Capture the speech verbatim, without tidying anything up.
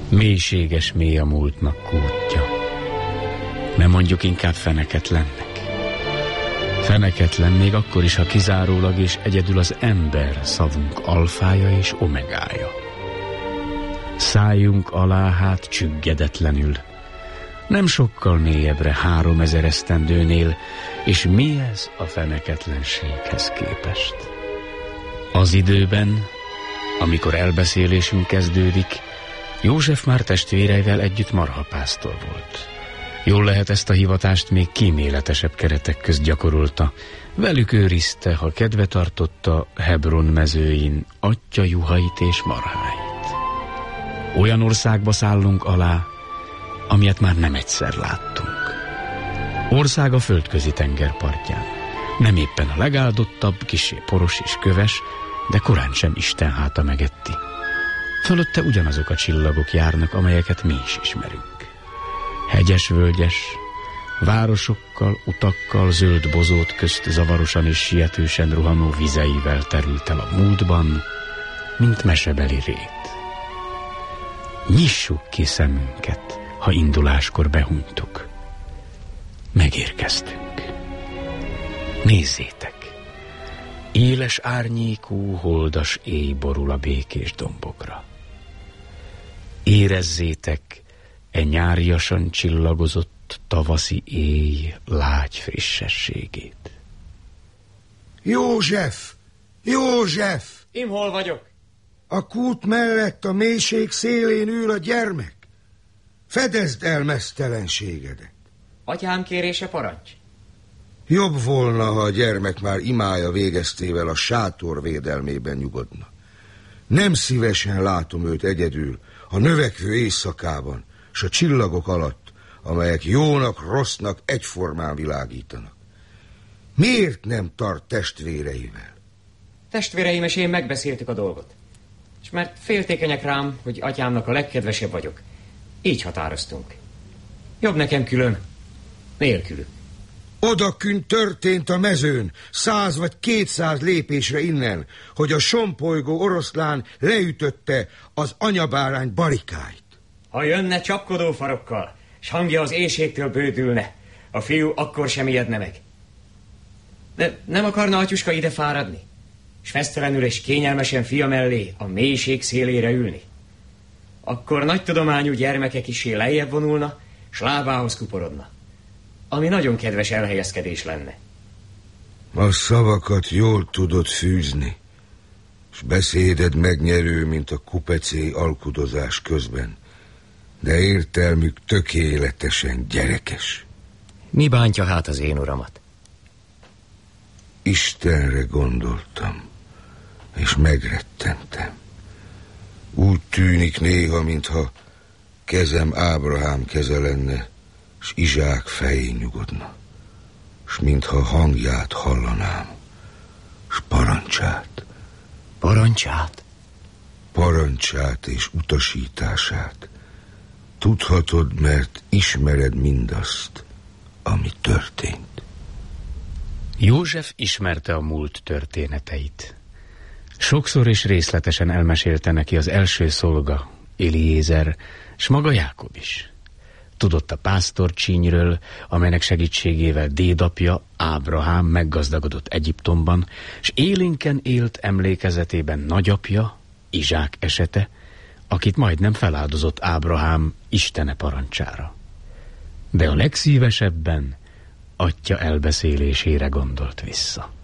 Mélységes mély a múltnak kútja. Nem mondjuk inkább feneketlennek. Feneketlen még akkor is, ha kizárólag és egyedül az ember szavunk alfája és omegája. Szálljunk alá hát csüggedetlenül, nem sokkal mélyebbre háromezer esztendőnél, és mi ez a feneketlenséghez képest? Az időben, amikor elbeszélésünk kezdődik, József már testvéreivel együtt marhapásztor volt. Jól lehet, ezt a hivatást még kíméletesebb keretek közt gyakorolta. Velük őrizte, ha kedve tartotta, Hebron mezőin atyja juhait és marháit. Olyan országba szállunk alá, amilyet már nem egyszer láttunk. Ország a földközi tenger partján. Nem éppen a legáldottabb, kissé poros és köves, de korán sem Isten háta megetti. Fölötte ugyanazok a csillagok járnak, amelyeket mi is ismerünk. Hegyes-völgyes, városokkal, utakkal, zöld bozót közt zavarosan és sietősen rohanó vizeivel terült el a múltban, mint mesebeli rét. Nyissuk ki szemünket, ha induláskor behunytuk. Megérkeztünk. Nézzétek! Éles árnyékú, holdas éj borul a békés dombokra. Érezzétek e nyáriasan csillagozott tavaszi éj lágy frissességét. József! József! Én hol vagyok? A kút mellett a mélység szélén ül a gyermek. Fedezd el meztelenségedet. Atyám kérése parancs. Jobb volna, ha a gyermek már imája végeztével a sátor védelmében nyugodna. Nem szívesen látom őt egyedül a növekvő éjszakában, s a csillagok alatt, amelyek jónak, rossznak egyformán világítanak. Miért nem tart testvéreivel? Testvéreim és én megbeszéltük a dolgot. És mert féltékenyek rám, hogy atyámnak a legkedvesebb vagyok, így határoztunk. Jobb nekem külön, nélkülük. Odakünt történt a mezőn, száz vagy kétszáz lépésre innen, hogy a sompolygó oroszlán leütötte az anyabárány barikáit. Ha jönne csapkodó farokkal, s hangja az éjségtől bődülne, a fiú akkor sem ijedne meg. De nem akarna atyuska ide fáradni? S fesztelenül és kényelmesen fia mellé a mélység szélére ülni? Akkor nagy tudományú gyermeke kissé lejjebb vonulna, s lábához kuporodna. Ami nagyon kedves elhelyezkedés lenne. A szavakat jól tudod fűzni, s beszéded megnyerő, mint a kupecé alkudozás közben, de értelmük tökéletesen gyerekes. Mi bántja hát az én uramat? Istenre gondoltam, és megrettentem. Úgy tűnik néha, mintha kezem Ábrahám keze lenne, s Izsák fején nyugodna, s mintha hangját hallanám, s parancsát. Parancsát? Parancsát és utasítását. Tudhatod, mert ismered mindazt, ami történt. József ismerte a múlt történeteit. Sokszor és részletesen elmesélte neki az első szolga, Eliézer, s maga Jákob is. Tudott a pásztorcsínyről, amelynek segítségével dédapja, Ábrahám meggazdagodott Egyiptomban, s élénken élt emlékezetében nagyapja, Izsák esete, akit majdnem feláldozott Ábrahám Istene parancsára. De a legszívesebben atya elbeszélésére gondolt vissza.